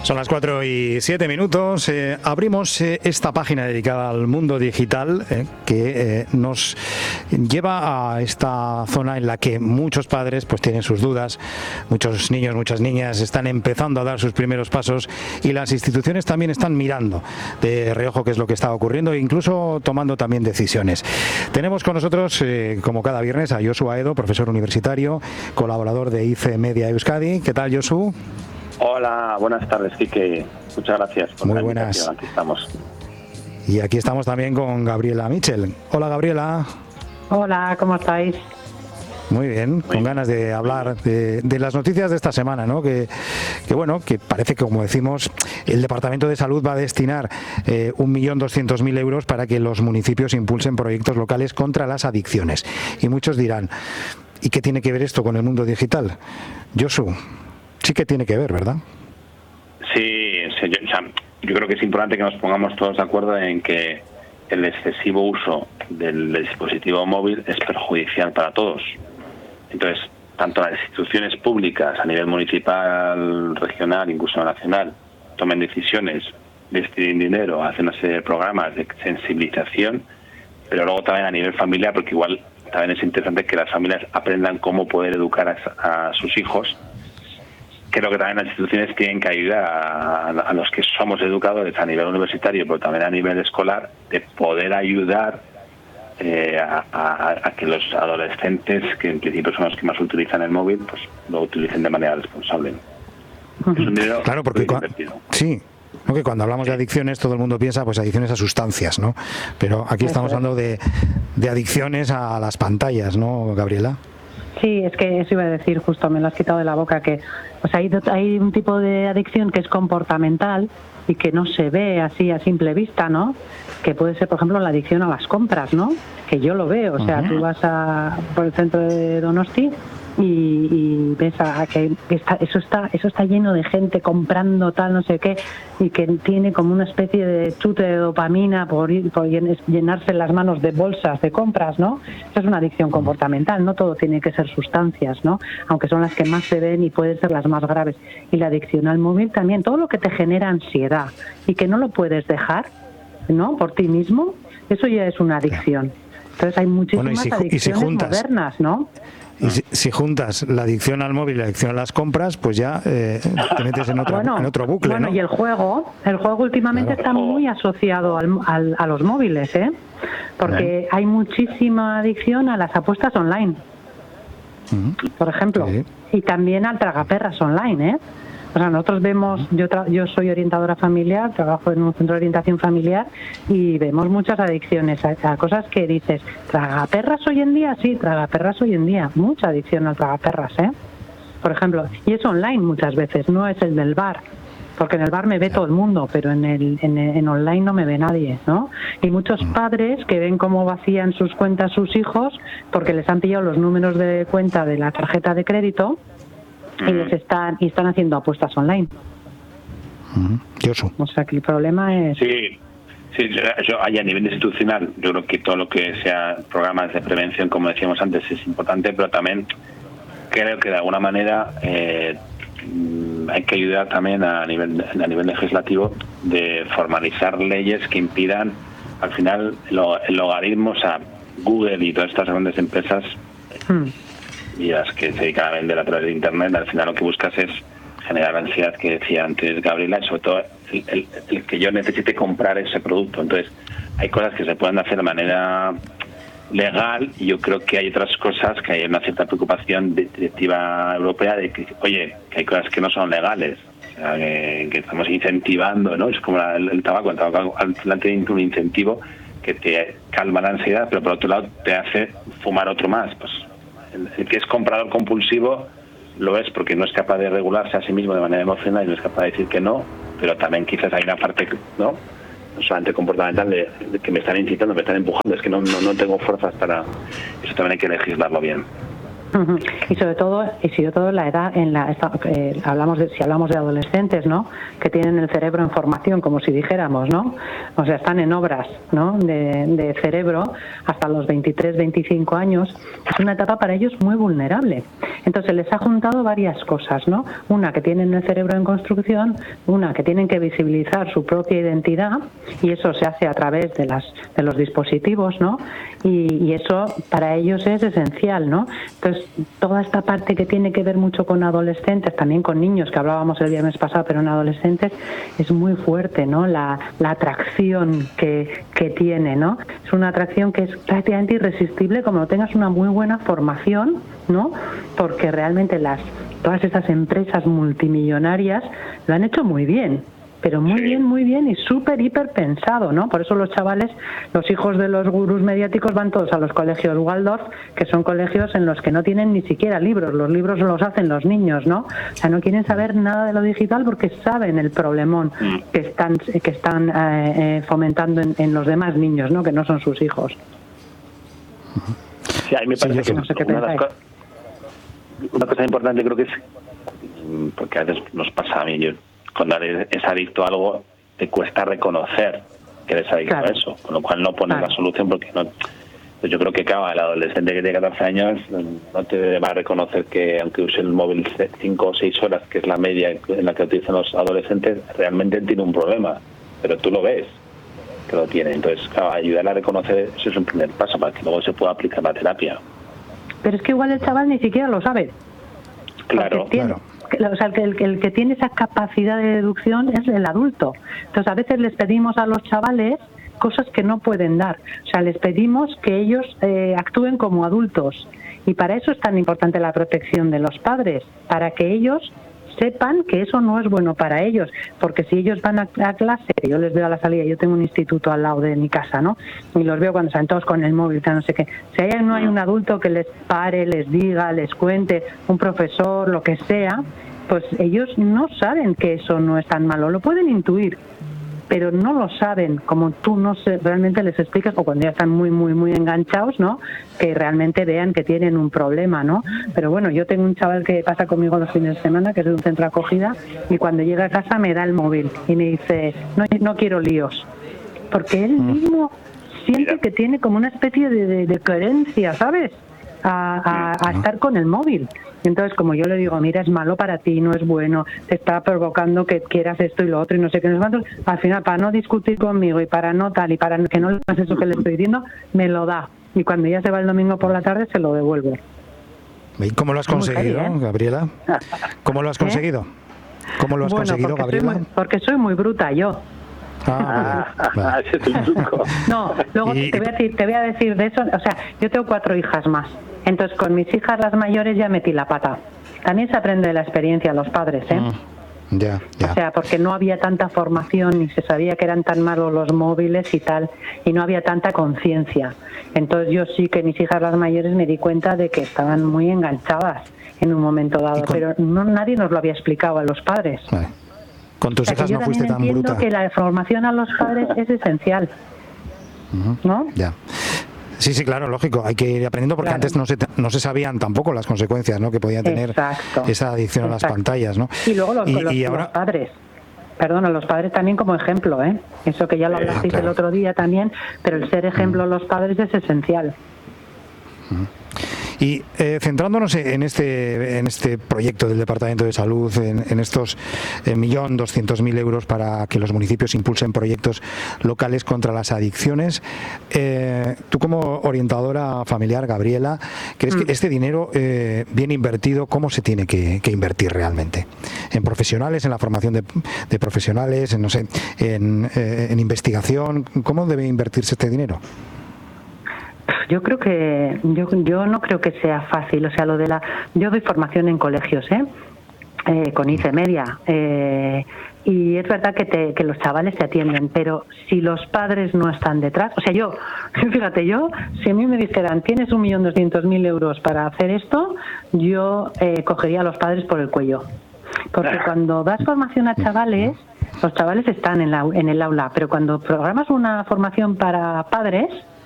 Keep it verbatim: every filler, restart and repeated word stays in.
Son las cuatro y siete minutos. Eh, abrimos eh, esta página dedicada al mundo digital eh, que eh, nos lleva a esta zona en la que muchos padres pues tienen sus dudas, muchos niños, muchas niñas están empezando a dar sus primeros pasos y las instituciones también están mirando de reojo qué es lo que está ocurriendo e incluso tomando también decisiones. Tenemos con nosotros, eh, como cada viernes, a Josu Aedo, profesor universitario, colaborador de I C E Media Euskadi. ¿Qué tal, Josu? Hola, buenas tardes, Quique. Muchas gracias por Muy la buenas. invitación. Aquí estamos. Y aquí estamos también con Gabriela Michel. Hola, Gabriela. Hola, ¿cómo estáis? Muy bien, Muy con bien. ganas de hablar de, de las noticias de esta semana, ¿no? Que, que bueno, que parece que, como decimos, el Departamento de Salud va a destinar eh, un millón doscientos mil euros para que los municipios impulsen proyectos locales contra las adicciones. Y muchos dirán, ¿y qué tiene que ver esto con el mundo digital? Josu, sí que tiene que ver, ¿verdad? Sí, sí, yo, o sea, yo creo que es importante que nos pongamos todos de acuerdo en que el excesivo uso del dispositivo móvil es perjudicial para todos. Entonces, tanto las instituciones públicas a nivel municipal, regional, incluso nacional, tomen decisiones, destinen dinero, hacen una serie de programas de sensibilización, pero luego también a nivel familiar, porque igual también es interesante que las familias aprendan cómo poder educar a, a sus hijos. Creo que también las instituciones tienen que ayudar a, a los que somos educadores a nivel universitario, pero también a nivel escolar, de poder ayudar eh, a, a, a que los adolescentes, que en principio son los que más utilizan el móvil, pues lo utilicen de manera responsable. Es un dinero Claro, porque muy cua- invertido. sí, ¿no? Que cuando hablamos de adicciones todo el mundo piensa pues adicciones a sustancias, ¿no? Pero aquí estamos hablando de, de adicciones a las pantallas, ¿no, Gabriela? Sí, es que eso iba a decir, justo me lo has quitado de la boca, que pues hay, hay un tipo de adicción que es comportamental y que no se ve así a simple vista, ¿no? Que puede ser, por ejemplo, la adicción a las compras, ¿no? Que yo lo veo, o sea, Ujú. tú vas a, por el centro de Donosti y, y ves a, a que está, eso está eso está lleno de gente comprando tal, no sé qué, y que tiene como una especie de chute de dopamina por, ir- por llen- llenarse las manos de bolsas de compras, ¿no? Esa es una adicción comportamental, no todo tiene que ser sustancias, ¿no? Aunque son las que más se ven y pueden ser las más graves. Y la adicción al móvil también, todo lo que te genera ansiedad y que no lo puedes dejar, ¿no? Por ti mismo, eso ya es una adicción. Entonces hay muchísimas Bueno, y si ju- y si adicciones juntas- modernas, ¿no? Y si, si juntas la adicción al móvil y la adicción a las compras, pues ya eh, te metes en, otra, Bueno, en otro bucle, bueno, ¿no? y el juego, el juego últimamente Claro. está muy asociado al, al- a los móviles, ¿eh? Porque hay muchísima adicción a las apuestas online, Ujú. por ejemplo, Sí. y también al tragaperras online, ¿eh? O sea, nosotros vemos, yo tra- yo soy orientadora familiar, trabajo en un centro de orientación familiar y vemos muchas adicciones a, a cosas que dices, tragaperras hoy en día, sí, tragaperras hoy en día, mucha adicción al tragaperras, ¿eh? Por ejemplo, y es online muchas veces, no es el del bar, porque en el bar me ve todo el mundo, pero en el en, en online no me ve nadie, ¿no? Y muchos padres que ven cómo vacían sus cuentas sus hijos porque les han pillado los números de cuenta de la tarjeta de crédito y les están y están haciendo apuestas online. Ujú. Josu. O sea que el problema es Sí, sí, yo, ahí a nivel institucional, yo creo que todo lo que sea programas de prevención, como decíamos antes, es importante, pero también creo que de alguna manera eh, mm, hay que ayudar también a nivel a nivel legislativo de formalizar leyes que impidan, al final, lo- el logaritmo, o sea, Google y todas estas grandes empresas hmm, y las que se dedican a vender a través de Internet, al final lo que buscas es generar ansiedad, que decía antes Gabriela, y sobre todo el, el- el que yo necesite comprar ese producto. Entonces, hay cosas que se pueden hacer de manera legal y yo creo que hay otras cosas que hay una cierta preocupación de directiva europea de que, oye, que hay cosas que no son legales. O sea, que, que estamos incentivando, ¿no? Es como la- el, el tabaco, el tabaco al final tiene un incentivo que te calma la ansiedad, pero por otro lado te hace fumar otro más. Pues el, el que es comprador compulsivo lo es porque no es capaz de regularse a sí mismo de manera emocional y no es capaz de decir que no, pero también quizás hay una parte, ¿no? No solamente comportamental de, de que me están incitando, me están empujando, es que no, no, no tengo fuerzas para... Eso también hay que legislarlo bien. Y sobre todo, y sobre todo la edad en la esta, eh, hablamos de si hablamos de adolescentes, ¿no? Que tienen el cerebro en formación, como si dijéramos, ¿no? O sea, están en obras, ¿no? De, de cerebro hasta los veintitrés, veinticinco años. Es una etapa para ellos muy vulnerable. Entonces les ha juntado varias cosas, ¿no? Una, que tienen el cerebro en construcción, una, que tienen que visibilizar su propia identidad, y eso se hace a través de las de los dispositivos, ¿no? Y, y eso para ellos es esencial, ¿no? Entonces toda esta parte que tiene que ver mucho con adolescentes, también con niños, que hablábamos el viernes pasado, pero en adolescentes es muy fuerte, ¿no? La, la atracción que, que tiene, ¿no? Es una atracción que es prácticamente irresistible como no tengas una muy buena formación, ¿no? Porque realmente las todas estas empresas multimillonarias lo han hecho muy bien. Pero muy bien, muy bien y súper, hiper pensado, ¿no? Por eso los chavales, los hijos de los gurús mediáticos van todos a los colegios Waldorf, que son colegios en los que no tienen ni siquiera libros. Los libros los hacen los niños, ¿no? O sea, no quieren saber nada de lo digital porque saben el problemón que están que están eh, eh, fomentando en, en los demás niños, ¿no? Que no son sus hijos. Sí, a mí me parece sí, que no sé qué una, pensáis. cosa, una cosa importante creo que es, porque a veces nos pasa a mí, yo cuando eres adicto a algo, te cuesta reconocer que eres adicto claro. a eso, con lo cual no pones claro. la solución porque no. Pues yo creo que claro, el adolescente que tiene catorce años no te va a reconocer que aunque use el móvil cinco o seis horas, que es la media en la que utilizan los adolescentes, realmente tiene un problema, pero tú lo ves que lo tiene. Entonces, claro, ayudar a reconocer eso es un primer paso para que luego se pueda aplicar la terapia. Pero es que igual el chaval ni siquiera lo sabe. Claro, tiene, claro. O sea, el que, el, el que tiene esa capacidad de deducción es el adulto. Entonces, a veces les pedimos a los chavales cosas que no pueden dar. O sea, les pedimos que ellos eh, actúen como adultos. Y para eso es tan importante la protección de los padres, para que ellos sepan que eso no es bueno para ellos, porque si ellos van a, a clase, yo les veo a la salida, yo tengo un instituto al lado de mi casa, ¿no? Y los veo cuando salen todos con el móvil, no sé qué. Si ahí no hay un adulto que les pare, les diga, les cuente, un profesor, lo que sea, pues ellos no saben que eso no es tan malo, lo pueden intuir, pero no lo saben, como tú no sé, realmente les explicas, o cuando ya están muy, muy, muy enganchados, ¿no? Que realmente vean que tienen un problema, ¿no? Pero bueno, yo tengo un chaval que pasa conmigo los fines de semana, que es de un centro de acogida, y cuando llega a casa me da el móvil y me dice, no, no quiero líos, porque él mismo siente que tiene como una especie de, de, de coherencia, ¿sabes? A, a, a estar con el móvil. Entonces, como yo le digo, mira, es malo para ti, no es bueno, te está provocando que quieras esto y lo otro y no sé qué, no sé cuántos, al final, para no discutir conmigo y para no tal y para que no le pase eso que le estoy diciendo, me lo da. Y cuando ya se va el domingo por la tarde, se lo devuelvo. ¿Y cómo lo has conseguido, ¿eh? Gabriela? ¿Cómo lo has conseguido? ¿Cómo lo has bueno, conseguido, porque Gabriela? Soy muy, porque soy muy bruta yo. Ah, vale. Ese es un truco. No, luego Y... te voy a decir, te voy a decir de eso, o sea, yo tengo cuatro hijas más. Entonces, con mis hijas, las mayores, ya metí la pata. También se aprende de la experiencia, los padres, ¿eh? Mm, ya, ya. O sea, porque no había tanta formación ni se sabía que eran tan malos los móviles y tal, y no había tanta conciencia. Entonces, yo sí que mis hijas, las mayores, me di cuenta de que estaban muy enganchadas en un momento dado, con... pero no nadie nos lo había explicado a los padres. Vale. Con tus o sea, hijas no fuiste tan bruta. Yo también entiendo que la formación a los padres es esencial, uh-huh. ¿no? Ya. Sí, sí, claro, lógico. Hay que ir aprendiendo porque claro. antes no se no se sabían tampoco las consecuencias, ¿no? Que podía tener Exacto. esa adicción Exacto. a las pantallas, ¿no? Y luego los, y, los, y ahora... los padres. Perdona, los padres también como ejemplo, ¿eh? Eso que ya lo hablasteis ah, claro. el otro día también, pero el ser ejemplo uh-huh. los padres es esencial. Uh-huh. Y eh, centrándonos en este en este proyecto del Departamento de Salud, en, en estos un eh, millón doscientos mil euros para que los municipios impulsen proyectos locales contra las adicciones, eh, tú como orientadora familiar, Gabriela, ¿crees mm. que este dinero eh, bien invertido, cómo se tiene que, que invertir realmente? ¿En profesionales, en la formación de, de profesionales, en, no sé, en, eh, en investigación? ¿Cómo debe invertirse este dinero? Yo creo que yo yo no creo que sea fácil, o sea, lo de la yo doy formación en colegios, ¿eh? Eh, con I C E Media, eh, y es verdad que te, que los chavales te atienden, pero si los padres no están detrás, o sea, yo, fíjate, yo, si a mí me dijeran tienes un millón doscientos mil euros para hacer esto, yo eh, cogería a los padres por el cuello, porque cuando das formación a chavales, los chavales están en la en el aula, pero cuando programas una formación para padres,